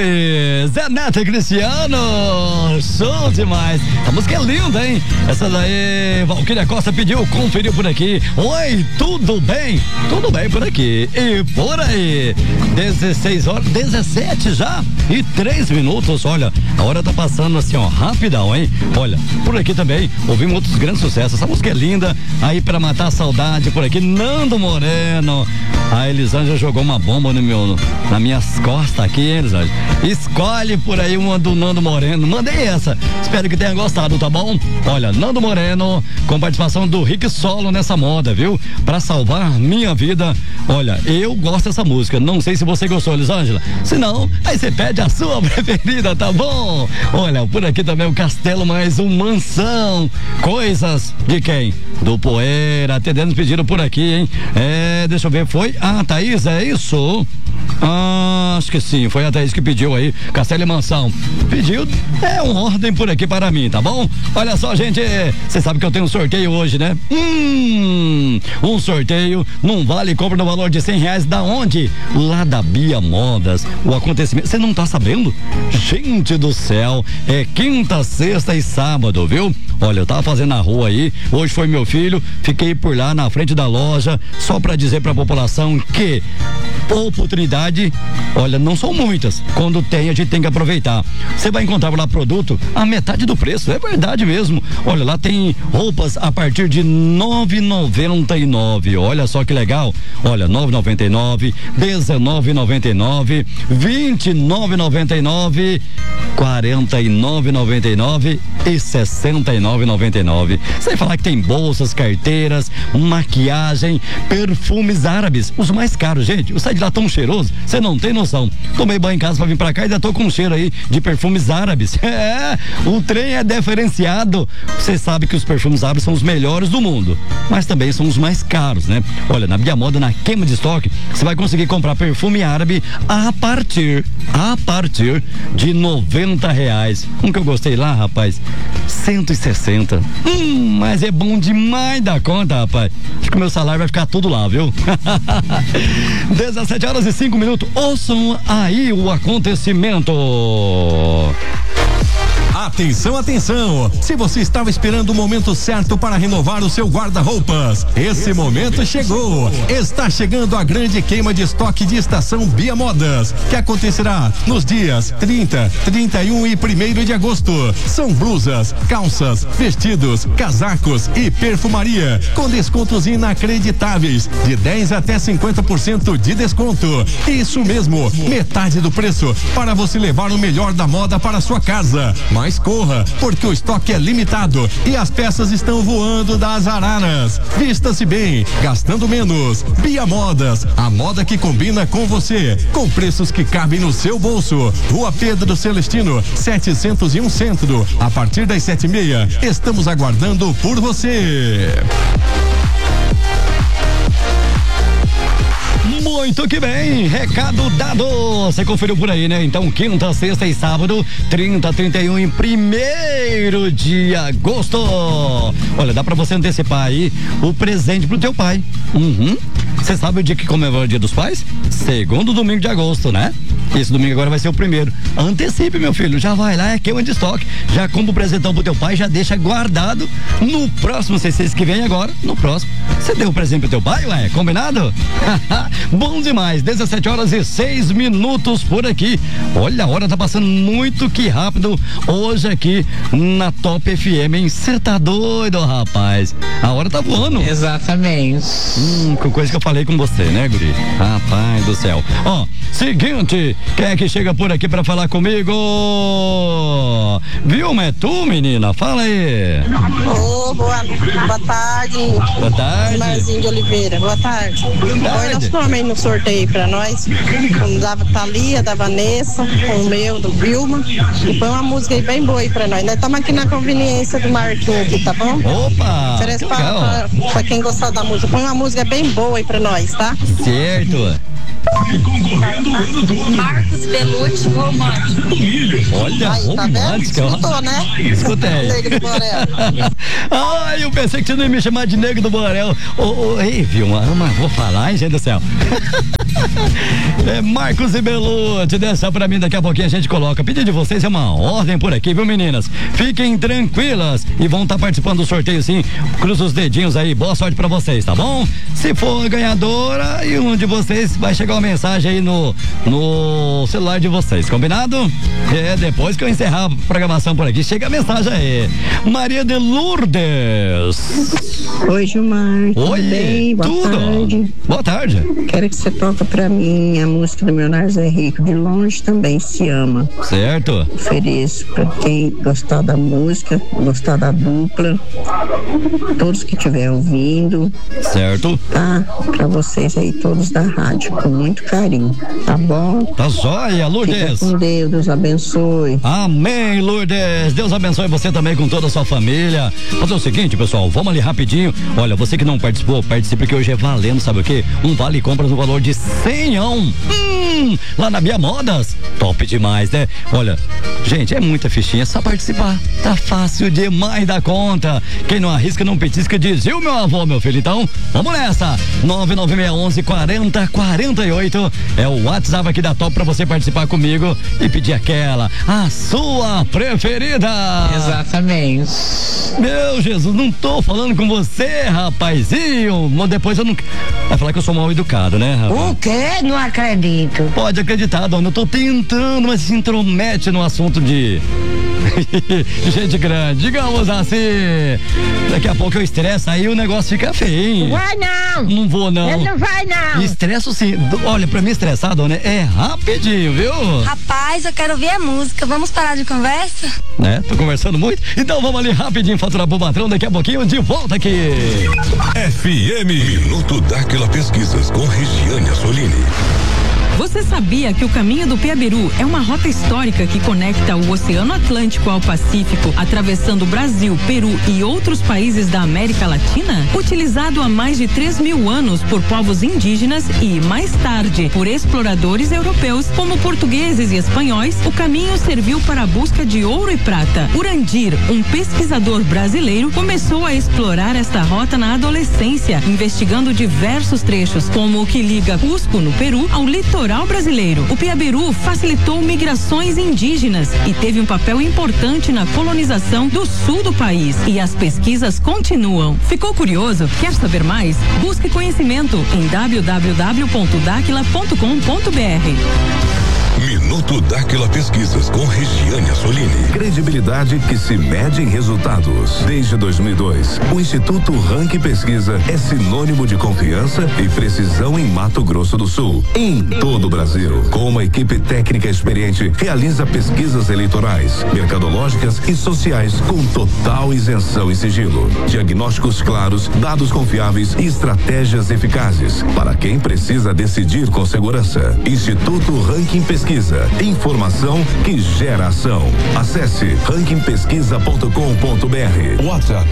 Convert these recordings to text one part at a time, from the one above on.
Oi, Zé Neto e Cristiano, show demais. A música é linda, hein? Essa daí, Valquíria Costa pediu, conferiu por aqui. Oi, tudo bem? Tudo bem por aqui e por aí. 16 horas, 17 já e 3 minutos, olha, a hora tá passando assim, ó, rapidão, hein? Olha, por aqui também ouvimos outros grandes sucessos, essa música é linda, aí pra matar a saudade por aqui, Nando Moreno. A Elisângela jogou uma bomba nas minhas costas aqui, hein, Elisângela? Escolhe por aí uma do Nando Moreno. Mandei essa. Espero que tenha gostado, tá bom? Olha, Nando Moreno, com participação do Rick Solo nessa moda, viu? Pra salvar minha vida. Olha, eu gosto dessa música. Não sei se você gostou, Elisângela. Se não, aí você pede a sua preferida, tá bom? Olha, por aqui também o Castelo Mais um Mansão. Coisas de quem? Do Poeira. Atendendo pediram por aqui, hein? Deixa eu ver, foi? Ah, Thaís, é isso? Acho que sim, foi a Thaís que pediu aí, Castelo e Mansão. Pediu, uma ordem por aqui para mim, tá bom? Olha só, gente, você sabe que eu tenho um sorteio hoje, né? Um sorteio num vale compra no valor de R$100, da onde? Lá da Bia Modas. O acontecimento, você não tá sabendo? Gente do céu, é quinta, sexta e sábado, viu? Olha, eu tava fazendo na rua aí, hoje foi meu filho, fiquei por lá na frente da loja, só pra dizer pra população que oportunidade, olha, não são muitas. Quando tem, a gente tem que aproveitar. Você vai encontrar lá produto a metade do preço, é verdade mesmo. Olha, lá tem roupas a partir de R$ 9,99. Olha só que legal. Olha, R$ 9,99, R$19,99, R$29,99, R$49,99 e R$69,99. Sem falar que tem bolsas, carteiras, maquiagem, perfumes árabes, os mais caros, gente. Eu saí de lá tão cheiroso, você não tem noção. Tomei banho em casa pra vir pra cá e ainda tô com um cheiro aí de perfumes árabes. O trem é diferenciado. Você sabe que os perfumes árabes são os melhores do mundo, mas também são os mais caros, né? Olha, na Bia Moda, na queima de estoque, você vai conseguir comprar perfume árabe a partir de R$90. Um que eu gostei lá, rapaz, 160. Mas é bom demais da conta, rapaz. Acho que o meu salário vai ficar tudo lá, viu? 17h05. Ouçam aí o acontecimento. Atenção, atenção! Se você estava esperando o momento certo para renovar o seu guarda-roupas, esse momento chegou! Está chegando a grande queima de estoque de estação Bia Modas, que acontecerá nos dias 30, 31 e 1º de agosto. São blusas, calças, vestidos, casacos e perfumaria, com descontos inacreditáveis, de 10 até 50% de desconto. Isso mesmo, metade do preço, para você levar o melhor da moda para sua casa. Mas corra, porque o estoque é limitado e as peças estão voando das araras. Vista-se bem, gastando menos. Bia Modas, a moda que combina com você, com preços que cabem no seu bolso. Rua Pedro Celestino, 701 Centro. A partir das 7h30, estamos aguardando por você. Muito que bem, recado dado. Você conferiu por aí, né? Então, quinta, sexta e sábado, 30, 31 e 1º de agosto. Olha, dá pra você antecipar aí o presente pro teu pai. Você sabe o dia que comemora o Dia dos Pais? Segundo domingo de agosto, né? Esse domingo agora vai ser o primeiro. Antecipe, meu filho, já vai lá, é queima de estoque. Já compra o presentão pro teu pai, já deixa guardado. No próximo C6 que vem agora, no próximo, você deu o presente pro teu pai, ué? Combinado? Bom demais, 17h06 por aqui. Olha, a hora tá passando muito que rápido hoje aqui na Top FM, hein? Você tá doido, rapaz? A hora tá voando. Exatamente. Com coisa que eu falei com você, né, guri? Rapaz do céu. Ó, seguinte, quem é que chega por aqui pra falar comigo? Vilma, é tu, menina? Fala aí. Boa tarde. Boa tarde. Marzinho de Oliveira, boa tarde. Põe nosso nome aí no sorteio pra nós. Da Thalia, da Vanessa, o meu, do Vilma. E põe uma música aí bem boa aí pra nós. Nós estamos aqui na conveniência do Marquinhos aqui, tá bom? Opa! Pra quem gostar da música. Põe uma música bem boa aí pra nós, tá? Certo. Marcos Belucci, romântico. Olha, Aí, tá vendo? romântica. Escutou, né? Escutei. Negro do Borel. Ai, eu pensei que você não ia me chamar de Negro do Borel. Ei, Vilma, vou falar, hein, gente do céu. Marcos e Belucci, dessa pra mim, daqui a pouquinho a gente coloca. Pedido de vocês é uma ordem por aqui, viu, meninas? Fiquem tranquilas e vão estar participando do sorteio, sim. Cruza os dedinhos aí, boa sorte pra vocês, tá bom? Se for ganhadora, e um de vocês vai chegar uma mensagem aí no celular de vocês, combinado? Depois que eu encerrar a programação por aqui, chega a mensagem aí. Maria de Lourdes. Oi, Gilmar. Oi, bem? Boa tarde. Boa tarde. Quero que você toque pra mim a música do meu Zé Rico, De Longe Também Se Ama. Certo. Ofereço pra quem gostar da música, gostar da dupla, todos que estiver ouvindo. Certo. Tá? Pra vocês aí todos da rádio, com muito carinho, tá bom? Tá jóia, Lourdes. Fica com Deus abençoe. Amém, Lourdes. Deus abençoe você também com toda a sua família. Fazer o seguinte, pessoal, vamos ali rapidinho. Olha, você que não participou, participe, que hoje é valendo, sabe o quê? Um vale compras no valor de 100. Lá na Bia Modas. Top demais, né? Olha, gente, é muita fichinha, só participar. Tá fácil demais da conta. Quem não arrisca, não petisca, dizia o meu avô, meu filho. Então, vamos nessa. 99611-4048 é o WhatsApp aqui da Top pra você participar comigo e pedir a sua preferida. Exatamente. Meu Jesus, não tô falando com você, rapazinho. Depois eu não... Vai falar que eu sou mal educado, né, rapaz? O quê? Não acredito. Pode acreditar, dona. Eu tô tentando, mas se intromete no assunto de gente grande, digamos assim. Daqui a pouco eu estresso, aí o negócio fica feio, hein? Vai não! Não vou, não. Ele não vai, não. Estresso sim. Olha, pra mim estressar, dona, é rapidinho, viu? Rapaz, eu quero ouvir a música. Vamos parar de conversa? Né? Tô conversando muito? Então vamos ali rapidinho faturar pro patrão, daqui a pouquinho de volta aqui. FM Minuto Dáquila Pesquisas com Regiane Assolini. Você sabia que o caminho do Piabiru é uma rota histórica que conecta o Oceano Atlântico ao Pacífico, atravessando o Brasil, Peru e outros países da América Latina? Utilizado há mais de 3.000 anos por povos indígenas e, mais tarde, por exploradores europeus, como portugueses e espanhóis, o caminho serviu para a busca de ouro e prata. Urandir, um pesquisador brasileiro, começou a explorar esta rota na adolescência, investigando diversos trechos, como o que liga Cusco, no Peru, ao litoral brasileiro. O Piabiru facilitou migrações indígenas e teve um papel importante na colonização do sul do país. E as pesquisas continuam. Ficou curioso? Quer saber mais? Busque conhecimento em www.daquila.com.br. Minuto Dáquila Pesquisas com Regiane Assolini. Credibilidade que se mede em resultados. Desde 2002, o Instituto Ranking Pesquisa é sinônimo de confiança e precisão em Mato Grosso do Sul. Em todo o Brasil, com uma equipe técnica experiente, realiza pesquisas eleitorais, mercadológicas e sociais com total isenção e sigilo. Diagnósticos claros, dados confiáveis e estratégias eficazes para quem precisa decidir com segurança. Instituto Ranking Pesquisa. Informação que gera ação. Acesse rankingpesquisa.com.br. WhatsApp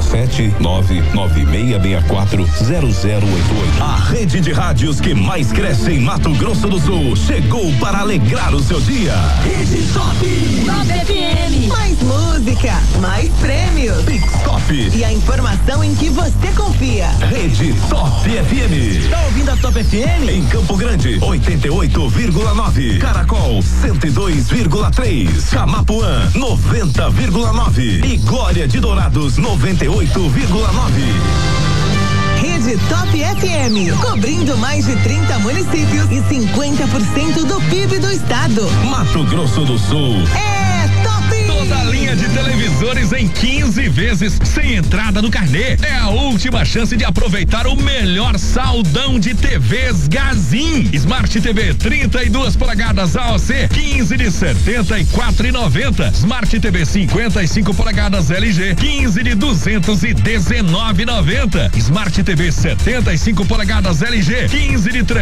67996640088. A rede de rádios que mais cresce em Mato Grosso do Sul chegou para alegrar o seu dia. Rede Top. Top FM. Mais música, mais prêmios. Big Top. E a informação em que você confia. Rede Top FM. Tá ouvindo a Top FM? Em Campo Grande, 88,9. Caracol, 102,3. Camapuã, 90,9. E Glória de Dourados, 98,9. Rede Top FM, cobrindo mais de 30 municípios e 50% do PIB do estado. Mato Grosso do Sul. É Top! Toda a linha de televisores em 15 vezes, sem entrada no carnê. É a última chance de aproveitar o melhor saldão de TVs Gazin. Smart TV 32 polegadas AOC, 15 de 74,90. Smart TV 55 polegadas LG, 15 de 219,90. Smart TV 75 polegadas LG, 15 de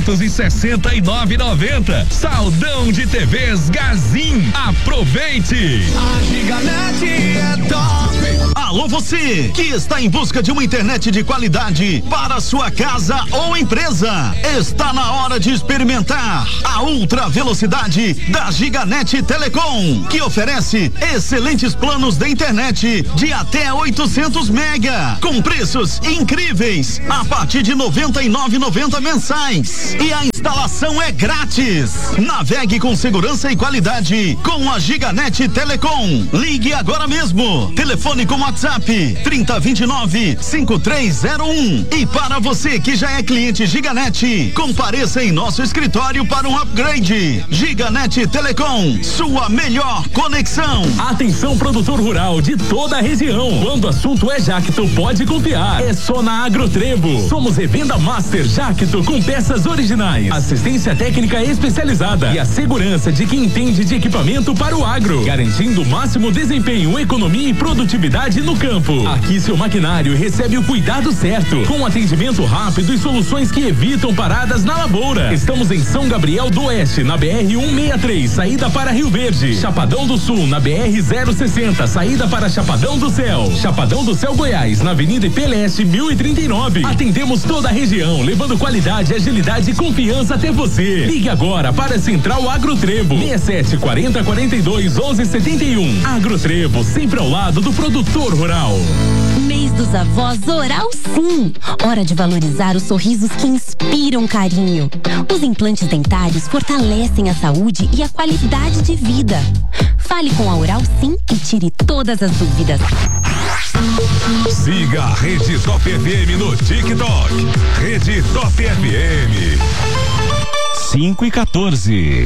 369,90. Saldão de TVs Gazin. Aproveite! A Giganet é top. Alô você, que está em busca de uma internet de qualidade para sua casa ou empresa. Está na hora de experimentar a ultra velocidade da Giganet Telecom, que oferece excelentes planos de internet de até 800 mega, com preços incríveis, a partir de R$ 99,90 mensais. E a instalação é grátis. Navegue com segurança e qualidade com a Giganet Telecom. Ligue agora mesmo. Telefone com WhatsApp 3029-5301. E para você que já é cliente Giganet, compareça em nosso escritório para um upgrade. Giganet Telecom, sua melhor conexão. Atenção, produtor rural de toda a região. Quando o assunto é Jacto, pode confiar. É só na Agrotrebo. Somos revenda Master Jacto com peças originais, assistência técnica especializada e a segurança de quem entende de equipamento para o agro, garantindo o máximo desempenho, economia e produtividade no campo. Aqui seu maquinário recebe o cuidado certo, com atendimento rápido e soluções que evitam paradas na lavoura. Estamos em São Gabriel do Oeste, na BR-163, saída para Rio Verde. Chapadão do Sul, na BR-060, saída para Chapadão do Céu. Chapadão do Céu, Goiás, na Avenida IPLS 1039. Atendemos toda a região, levando qualidade, agilidade e confiança até você. Ligue agora para a Central Agrotrebo, 67 40 42 11 71. Agrotrebo, sempre ao lado do produtor rural. Mês dos Avós Oral Sim. Hora de valorizar os sorrisos que inspiram carinho. Os implantes dentários fortalecem a saúde e a qualidade de vida. Fale com a Oral Sim e tire todas as dúvidas. Siga a Rede Top FM no TikTok. Rede Top FM. 5:14.